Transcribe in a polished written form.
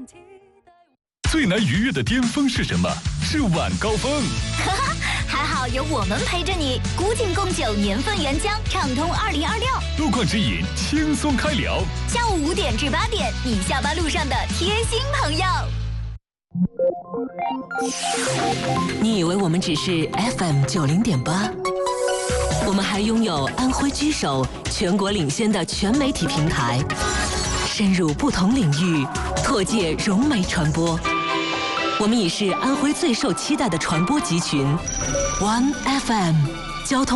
最难逾越的巅峰是什么？是晚高峰。 还好有我们陪着你，古井贡酒年份原浆，畅通2026。 路况指引，轻松开聊。 下午5点至8点，你下班路上的贴心朋友。 你以为我们只是 FM 90.8？我们还拥有安徽居首、全国领先的全媒体平台，深入不同领域，拓界融媒传播。我们已是安徽最受期待的传播集群 ，One FM 交通。